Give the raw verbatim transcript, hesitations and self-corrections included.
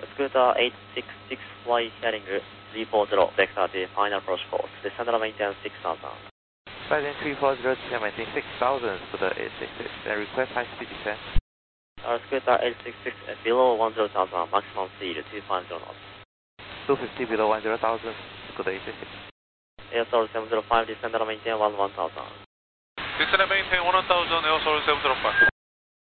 Scooter eight six six fly heading three four zero, vector to final approach course. Descend and maintain six thousand. Flight three four zero, descend maintain six thousand, Scooter eight six six, and request high speed descent. Uh, Scooter eight six six uh, below one zero thousand, maximum speed two five zero knots. two fifty below one zero thousand, Scooter eight six six. Airsoil seven zero five, descend and maintain one one thousand. Descend and maintain one thousand, Airsoil seven zero five.